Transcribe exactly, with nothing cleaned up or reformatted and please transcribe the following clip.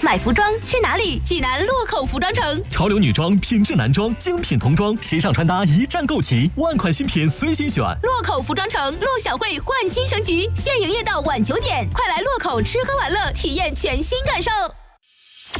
买服装去哪里？济南洛口服装城， 潮流女装、品质男装、精品童装、时尚穿搭一站购齐，万款新品随心选。 洛口服装城陆小慧焕新升级，现营业到晚九点，快来洛口吃喝玩乐，体验全新感受。